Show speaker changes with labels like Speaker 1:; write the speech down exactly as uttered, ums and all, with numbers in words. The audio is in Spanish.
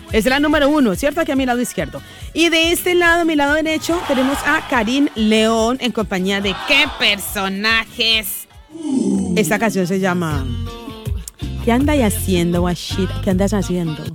Speaker 1: Es la número uno, ¿cierto? Aquí a mi lado izquierdo. Y de este lado, a mi lado derecho, tenemos a Karim León en compañía de ¿Qué personajes? Esta canción se llama ¿Qué andas haciendo, Washit? ¿Qué andas haciendo?